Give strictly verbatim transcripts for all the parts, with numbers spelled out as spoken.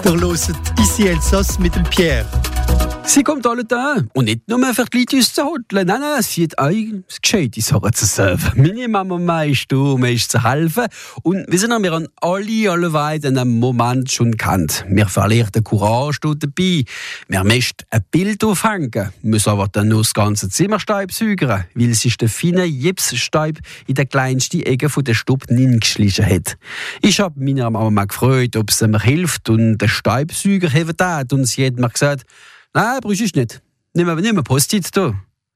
Der hört «Ici Elsass» mit dem Pierre. Sie kommt alle da und nicht nur für die Leute uns zu hodeln. Nein, nein, sie hat auch gescheite Sachen zu sagen. Meine Mama ist da, um uns zu helfen. Und wir sind wir haben alle, alle weit in einem Moment schon kennt. Wir verlieren den Courage dort dabei. Wir möchten ein Bild aufhängen, müssen aber dann nur das ganze Zimmer staubsäugern, weil es ist der feine Gipsstaub in der kleinsten Ecke von der Stube hineingeschlichen hat. Ich habe meiner Mama gefragt, ob sie mir hilft und den Staubsauger haben tat. Und sie hat mir gesagt, nein, brauchst du nicht. Nimm aber nicht mehr Post-it da.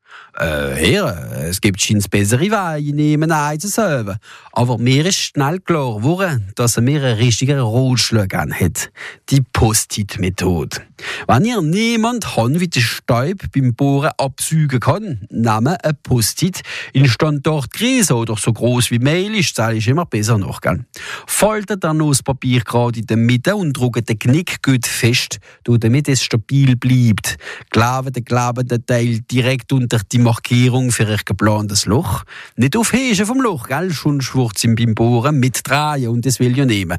Äh, Herr, es gibt scheinbar bessere Wege, nehmen ein zu selber. Aber mir ist schnell klar geworden, dass er mir einen richtigen Ratschlag hat. Die Post-it-Methode. Wenn ihr niemand habt, wie der Staub beim Bohren absaugen kann, nehmt ein Post-it in Standardgröße oder so groß wie Mail ist, das ist immer besser noch. Gell? Faltet dann noch das Papier gerade in der Mitte und drückt den Knick gut fest, damit es stabil bleibt. Klebt den klebenden Teil direkt unter die Markierung für ein geplantes Loch. Nicht aufheben vom Loch, gell? Schon schwurzt ihm beim Bohren mitdrehen und das will ja nehmen.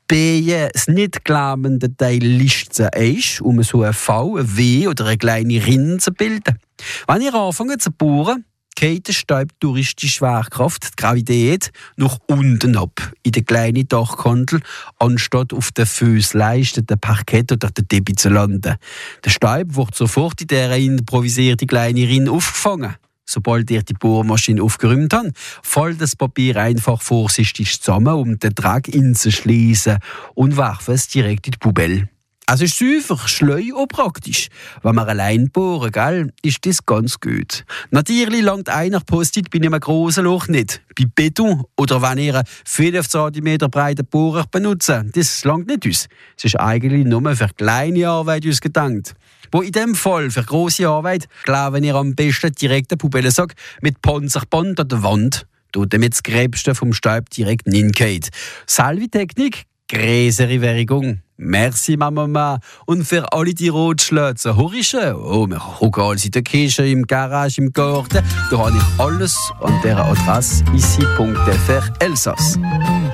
Beje das nicht klebende Teil lichten ist, um so ein V, ein W oder eine kleine Rinne zu bilden. Wenn ihr anfangt zu bohren, geht der Staub durch die Schwerkraft, die Gravität, nach unten ab, in den kleinen Dachkantel, anstatt auf den Fußleisten, den Parkett oder den Teppich zu landen. Der Staub wird sofort in dieser improvisierte kleine Rinne aufgefangen. Sobald ihr die Bohrmaschine aufgeräumt habt, fällt das Papier einfach vorsichtig zusammen, um den Dreck einzuschließen und werft es direkt in die Pubelle. Also ist einfach schleu und praktisch. Wenn wir allein bohren, gell, ist das ganz gut. Natürlich langt einer Post-it bei einem grossen Loch nicht. Bei Beton oder wenn ihr einen fünf Zentimeter breiten Bohrer benutzt, das langt nicht uns. Es ist eigentlich nur für kleine Arbeit uns gedacht. Wo in dem Fall für grosse Arbeit glauben ihr am besten direkt einen Pubellensack mit Panzerband an der Wand, damit das Gräbste vom Staub direkt hingeht. Selbe Technik, größere Währung. Merci, Mama. Und für alle die Rotschläge, Horische, oh, wir gucken alles in der Küche, im Garage, im Garten. Da habe ich alles an dieser Adresse ici punkt f r Elsass.